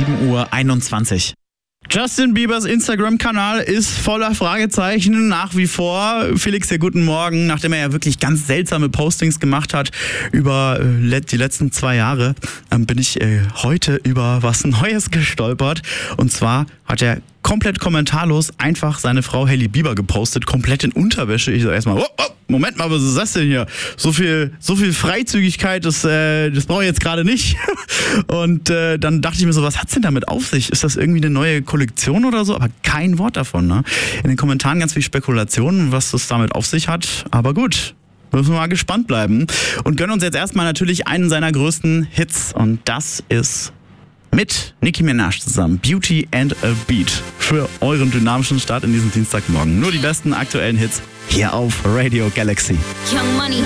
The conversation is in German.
7:21 Uhr. Justin Biebers Instagram-Kanal ist voller Fragezeichen nach wie vor. Felix, ja, guten Morgen. Nachdem er ja wirklich ganz seltsame Postings gemacht hat über die letzten 2 Jahre, bin ich heute über was Neues gestolpert. Und zwar hat er komplett kommentarlos einfach seine Frau Hailey Bieber gepostet, komplett in Unterwäsche. Ich sag erstmal, Moment mal, was ist das denn hier? So viel Freizügigkeit, das brauche ich jetzt gerade nicht. Und dann dachte ich mir so, was hat's denn damit auf sich? Ist das irgendwie eine neue Kollektion oder so? Aber kein Wort davon, ne? In den Kommentaren ganz viel Spekulationen, was das damit auf sich hat. Aber gut, müssen wir mal gespannt bleiben. Und gönnen uns jetzt erstmal natürlich einen seiner größten Hits. Und das ist mit Nicki Minaj zusammen Beauty and a Beat für euren dynamischen Start in diesem Dienstagmorgen. Nur die besten aktuellen Hits hier auf Radio Galaxy. Young Money.